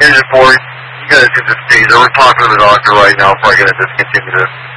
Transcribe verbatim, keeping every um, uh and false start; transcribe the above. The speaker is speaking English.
Here's your board. You guys can just stay there. We're talking to the doctor right now before I gotta discontinue this.